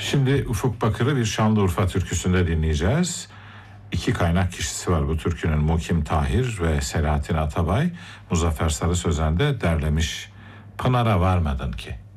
Şimdi Ufuk Bakır'ı bir Şanlıurfa türküsünde dinleyeceğiz. İki kaynak kişisi var bu türkünün, Mukim Tahir ve Selahattin Atabay. Muzaffer Sarı Sözen de derlemiş. Pınar'a varmadın ki.